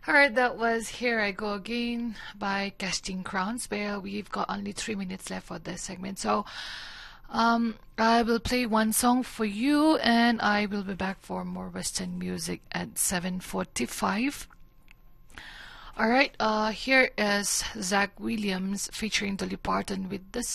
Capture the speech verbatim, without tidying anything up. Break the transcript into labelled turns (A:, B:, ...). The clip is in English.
A: Alright, that was Here I Go Again by Casting Crowns, where we've got only three minutes left for this segment. So um, I will play one song for you, and I will be back for more Western music at seven forty-five. Alright, uh, here is Zach Williams featuring Dolly Parton with the